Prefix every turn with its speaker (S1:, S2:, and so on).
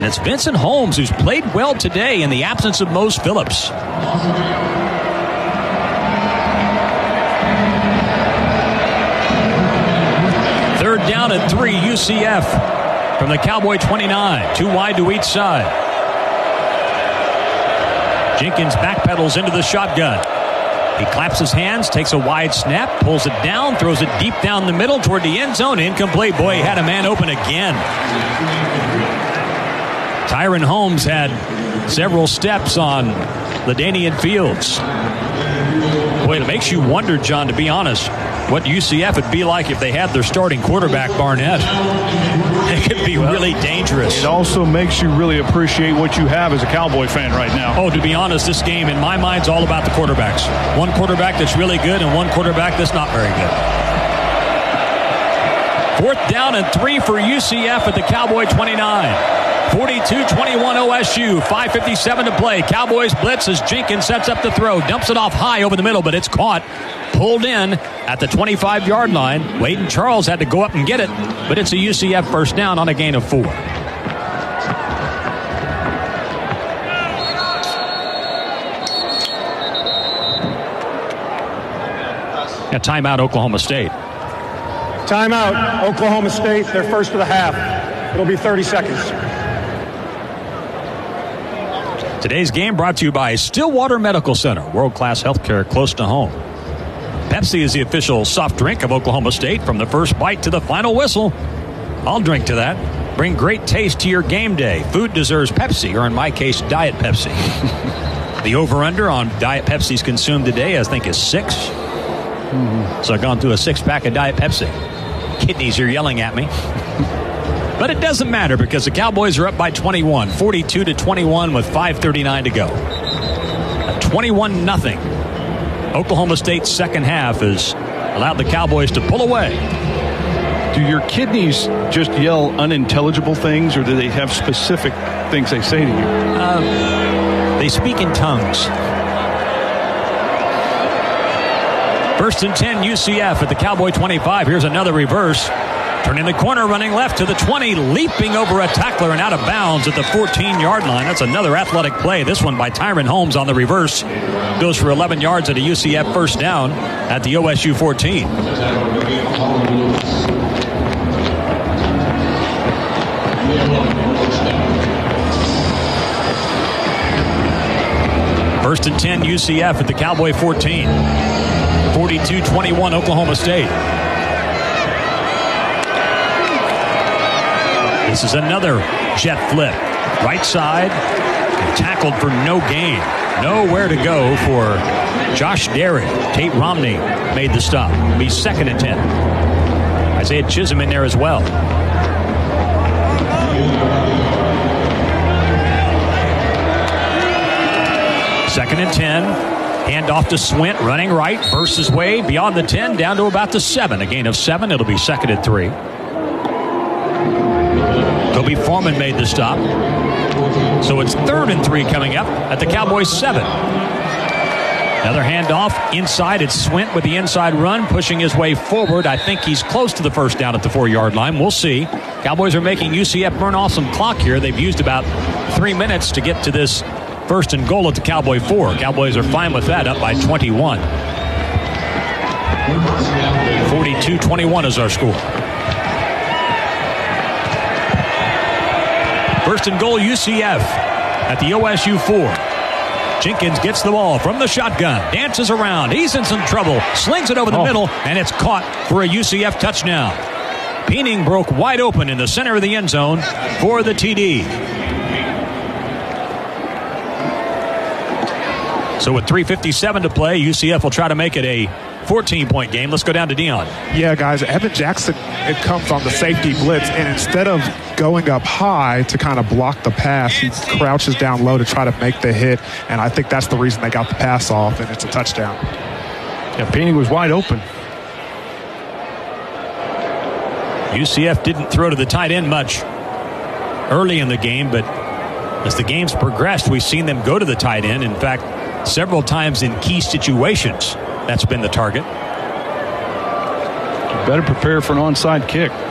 S1: It's Vincent Holmes, who's played well today in the absence of Mose Phillips. Third down and 3, UCF from the Cowboy 29. 2 wide to each side. Jenkins backpedals into the shotgun. He claps his hands, takes a wide snap, pulls it down, throws it deep down the middle toward the end zone. Incomplete. Boy, he had a man open again. Tyron Holmes had several steps on LaDainian Fields. Boy, it makes you wonder, John, to be honest, what UCF would be like if they had their starting quarterback, Barnett. It could be really dangerous.
S2: It also makes you really appreciate what you have as a Cowboy fan right now.
S1: Oh, to be honest, this game, in my mind, is all about the quarterbacks. One quarterback that's really good and one quarterback that's not very good. 4th down and 3 for UCF at the Cowboy 29. 42-21 OSU, 5:57 to play. Cowboys blitz as Jenkins sets up the throw. Dumps it off high over the middle, but it's caught. Pulled in at the 25-yard line. Wade and Charles had to go up and get it, but it's a UCF first down on a gain of 4. A timeout, Oklahoma State.
S3: Timeout, Oklahoma State. They're first of the half. It'll be 30 seconds.
S1: Today's game brought to you by Stillwater Medical Center, world-class healthcare close to home. Pepsi is the official soft drink of Oklahoma State from the first bite to the final whistle. I'll drink to that. Bring great taste to your game day. Food deserves Pepsi, or in my case, Diet Pepsi. The over-under on Diet Pepsis consumed today, I think, is 6. So I've gone through a 6-pack of Diet Pepsi. Kidneys are yelling at me. But it doesn't matter because the Cowboys are up by 21, 42-21 with 5:39 to go. A 21-0. Oklahoma State's second half has allowed the Cowboys to pull away.
S2: Do your kidneys just yell unintelligible things, or do they have specific things they say to you?
S1: They speak in tongues. 1st and 10, UCF at the Cowboy 25. Here's another reverse. Turning the corner, running left to the 20, leaping over a tackler and out of bounds at the 14-yard line. That's another athletic play. This one by Tyron Holmes on the reverse. Goes for 11 yards at a UCF first down at the OSU 14. First and 10, UCF at the Cowboy 14. 42-21, Oklahoma State. This is another jet flip. Right side, tackled for no gain. Nowhere to go for Josh Derry. Tate Romney made the stop. It'll be 2nd and 10. Isaiah Chisholm in there as well. Second and 10. Hand off to Swint, running right, bursts his way beyond the 10, down to about the 7. A gain of 7. It'll be 2nd and 3. Kobe Foreman made the stop. So it's 3rd and 3 coming up at the Cowboys 7. Another handoff inside. It's Swint with the inside run, pushing his way forward. I think he's close to the first down at the 4-yard line. We'll see. Cowboys are making UCF burn off some clock here. They've used about 3 minutes to get to this 1st and goal at the Cowboy 4. Cowboys are fine with that, up by 21. 42-21 is our score. 1st and goal, UCF at the OSU 4. Jenkins gets the ball from the shotgun, dances around, he's in some trouble, slings it over the middle, and it's caught for a UCF touchdown. Peening broke wide open in the center of the end zone for the TD. So with 3:57 to play, UCF will try to make it a 14-point game. Let's go down to Dion.
S4: Yeah, guys, Evan Jackson, it comes on the safety blitz, and instead of going up high to kind of block the pass, he crouches down low to try to make the hit, and I think that's the reason they got the pass off, and it's a touchdown.
S2: Yeah, Peening was wide open.
S1: UCF didn't throw to the tight end much early in the game, but as the game's progressed, we've seen them go to the tight end. In fact, several times in key situations, that's been the target.
S2: Better prepare for an onside kick.